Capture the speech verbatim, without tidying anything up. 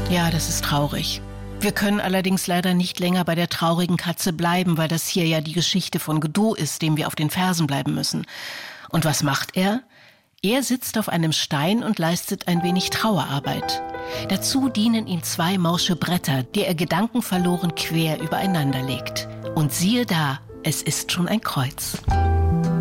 Ja, das ist traurig. Wir können allerdings leider nicht länger bei der traurigen Katze bleiben, weil das hier ja die Geschichte von Godot ist, dem wir auf den Fersen bleiben müssen. Und was macht er? Er sitzt auf einem Stein und leistet ein wenig Trauerarbeit. Dazu dienen ihm zwei morsche Bretter, die er gedankenverloren quer übereinander legt. Und siehe da, es ist schon ein Kreuz.